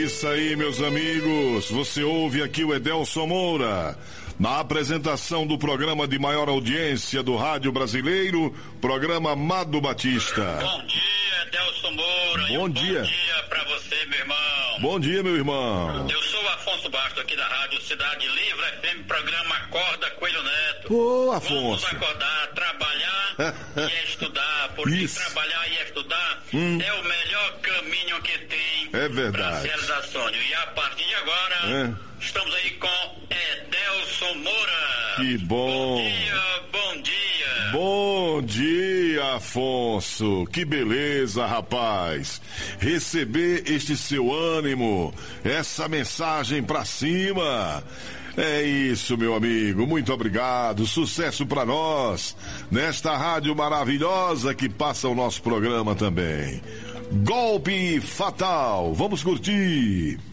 Isso aí, meus amigos, você ouve aqui o Edelson Moura, na apresentação do programa de maior audiência do rádio brasileiro, programa Amado Batista. Bom dia, Edelson Moura. Bom dia. Bom dia pra você, meu irmão. Bom dia, meu irmão. Eu sou o Afonso Bastos, aqui da Rádio Cidade Livre FM, programa Acorda Coelho Neto. Ô, Afonso. Vamos acordar, trabalhar e estudar, porque Isso. trabalhar e estudar é o melhor caminho que tem verdade. pra realizar sonho. E a partir de agora, estamos aí com Edelson Moura. Que bom. Bom dia, bom dia. Bom dia, Afonso. Que beleza, rapaz. Receber este seu ânimo, essa mensagem pra cima. É isso, meu amigo. Muito obrigado. Sucesso pra nós nesta rádio maravilhosa que passa o nosso programa também. Golpe Fatal. Vamos curtir.